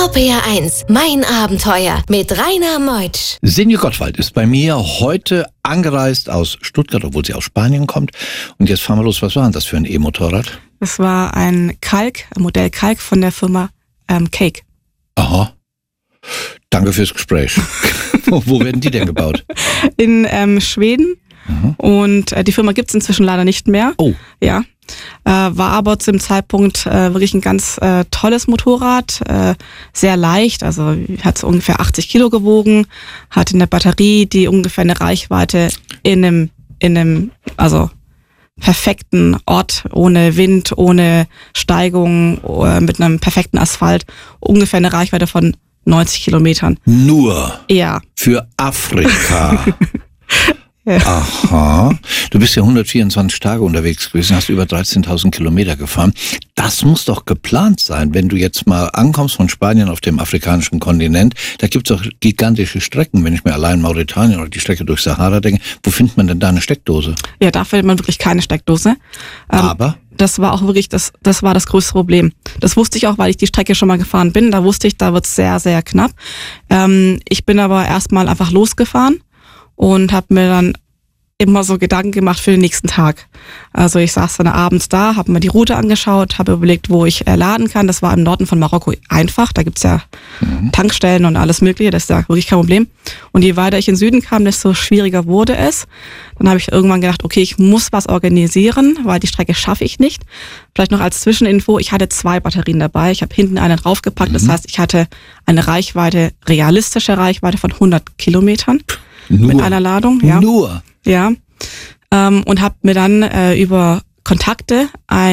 RPR 1, mein Abenteuer mit Rainer Meutsch. Senja Gottwald ist bei mir heute angereist aus Stuttgart, obwohl sie aus Spanien kommt. Und jetzt fahren wir los. Was war denn das für ein E-Motorrad? Das war ein Modell Kalk von der Firma Cake. Aha. Danke fürs Gespräch. Wo werden die denn gebaut? In Schweden. Mhm. Und die Firma gibt's inzwischen leider nicht mehr. Oh. Ja. War aber zu dem Zeitpunkt wirklich ein ganz tolles Motorrad, sehr leicht, also hat so ungefähr 80 Kilo gewogen, hatte eine Batterie, die ungefähr eine Reichweite in einem perfekten Ort, ohne Wind, ohne Steigung, mit einem perfekten Asphalt, ungefähr eine Reichweite von 90 Kilometern. Nur? Ja. Für Afrika? Ja. Aha. Du bist ja 124 Tage unterwegs gewesen, hast über 13.000 Kilometer gefahren. Das muss doch geplant sein, wenn du jetzt mal ankommst von Spanien auf dem afrikanischen Kontinent. Da gibt's doch gigantische Strecken. Wenn ich mir allein Mauretanien oder die Strecke durch Sahara denke, wo findet man denn da eine Steckdose? Ja, da findet man wirklich keine Steckdose. Aber? Das war auch wirklich, das war das größte Problem. Das wusste ich auch, weil ich die Strecke schon mal gefahren bin. Da wusste ich, da wird's sehr, sehr knapp. Ich bin aber erstmal einfach losgefahren und habe mir dann immer so Gedanken gemacht für den nächsten Tag. Also ich saß dann abends da, habe mir die Route angeschaut, habe überlegt, wo ich laden kann. Das war im Norden von Marokko einfach. Da gibt's ja Tankstellen und alles Mögliche. Das ist ja wirklich kein Problem. Und je weiter ich in den Süden kam, desto schwieriger wurde es. Dann habe ich irgendwann gedacht, okay, ich muss was organisieren, weil die Strecke schaffe ich nicht. Vielleicht noch als Zwischeninfo, ich hatte 2 Batterien dabei. Ich habe hinten eine draufgepackt. Das heißt, ich hatte eine realistische Reichweite von 100 Kilometern. Nur? Mit einer Ladung. Ja. Nur? Ja. Und habe mir dann über Kontakte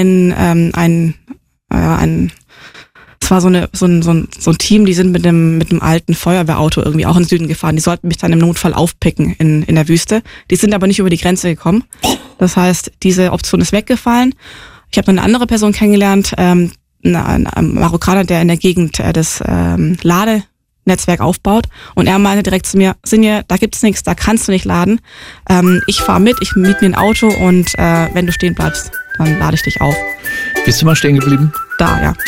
es war so ein Team, die sind mit einem alten Feuerwehrauto irgendwie auch in den Süden gefahren. Die sollten mich dann im Notfall aufpicken in der Wüste. Die sind aber nicht über die Grenze gekommen. Das heißt, diese Option ist weggefallen. Ich habe eine andere Person kennengelernt, ein Marokkaner, der in der Gegend das Ladenetzwerk aufbaut. Und er meinte direkt zu mir, Senja, da gibt's nichts, da kannst du nicht laden. Ich fahre mit, ich miete mir ein Auto und wenn du stehen bleibst, dann lade ich dich auf. Bist du mal stehen geblieben? Da, ja.